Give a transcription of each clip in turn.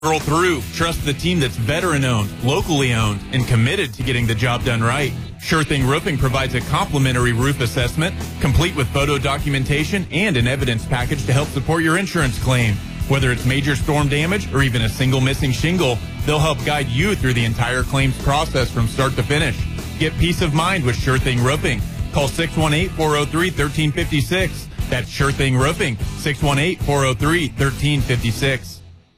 Roll through. Trust the team that's veteran-owned, locally owned, and committed to getting the job done right. Sure Thing Roofing provides a complimentary roof assessment, complete with photo documentation and an evidence package to help support your insurance claim. Whether it's major storm damage or even a single missing shingle, they'll help guide you through the entire claims process from start to finish. Get peace of mind with Sure Thing Roofing. Call 618-403-1356. That's Sure Thing Roofing, 618-403-1356.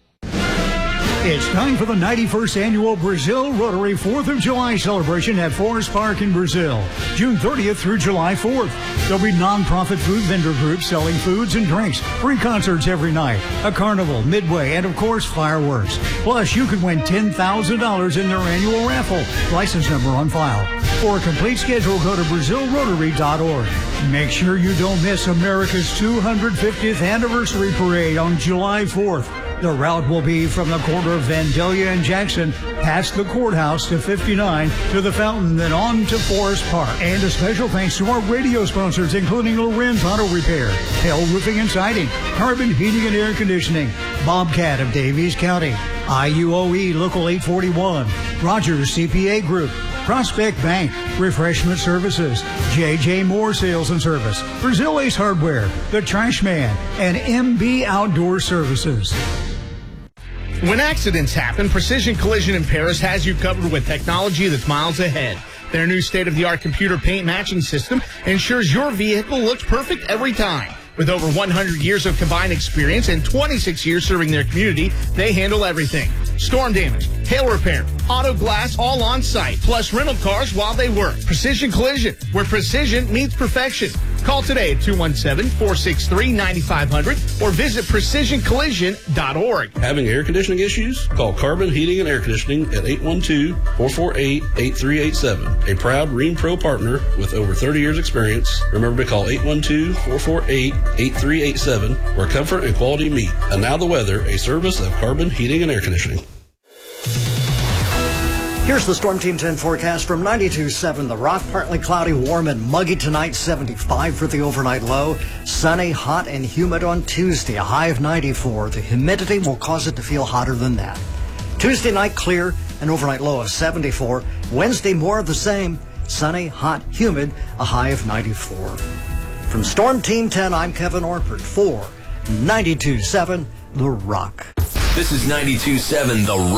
It's time for the 91st Annual Brazil Rotary 4th of July celebration at Forest Park in Brazil, June 30th through July 4th. There'll be non-profit food vendor groups selling foods and drinks, free concerts every night, a carnival, midway, and of course, fireworks. Plus, you can win $10,000 in their annual raffle. License number on file. For a complete schedule, go to BrazilRotary.org. Make sure you don't miss America's 250th anniversary parade on July 4th. The route will be from the corner of Vandalia and Jackson, past the courthouse to 59, to the fountain, then on to Forest Park. And a special thanks to our radio sponsors, including Lorenz Auto Repair, Hale Roofing and Siding, Carbon Heating and Air Conditioning, Bobcat of Davies County, IUOE Local 841, Rogers CPA Group, Prospect Bank, Refreshment Services, J.J. Moore Sales and Service, Brazil Ace Hardware, The Trash Man, and MB Outdoor Services. When accidents happen, Precision Collision in Paris has you covered with technology that's miles ahead. Their new state-of-the-art computer paint matching system ensures your vehicle looks perfect every time. With over 100 years of combined experience and 26 years serving their community, they handle everything. Storm damage, hail repair, auto glass, all on site, plus rental cars while they work. Precision Collision, where precision meets perfection. Call today at 217-463-9500 or visit precisioncollision.org. Having air conditioning issues? Call Carbon Heating and Air Conditioning at 812-448-8387. A proud Rheem Pro partner with over 30 years experience. Remember to call 812-448-8387 where comfort and quality meet. And now the weather, a service of Carbon Heating and Air Conditioning. Here's the Storm Team 10 forecast from 92.7 The Rock. Partly cloudy, warm, and muggy tonight, 75 for the overnight low. Sunny, hot, and humid on Tuesday, a high of 94. The humidity will cause it to feel hotter than that. Tuesday night, clear, an overnight low of 74. Wednesday, more of the same. Sunny, hot, humid, a high of 94. From Storm Team 10, I'm Kevin Orford for 92.7 The Rock. This is 92.7 The Rock.